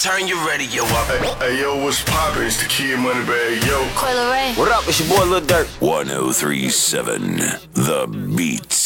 turn your radio up. Hey, yo, what's poppin'? It's the Kid Moneybagg, yo. Coil Ray. What up? It's your boy Lil Durk. 1037 The Beats.